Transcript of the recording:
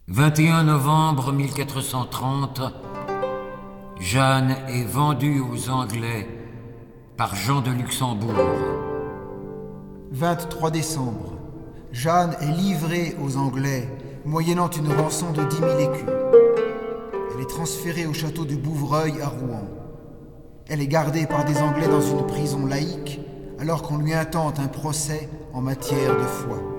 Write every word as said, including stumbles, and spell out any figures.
vingt et un novembre mille quatre cent trente, Jeanne est vendue aux Anglais par Jean de Luxembourg. vingt-trois décembre, Jeanne est livrée aux Anglais, moyennant une rançon de dix mille écus. Elle est transférée au château de Bouvreuil à Rouen. Elle est gardée par des Anglais dans une prison laïque, alors qu'on lui intente un procès en matière de foi.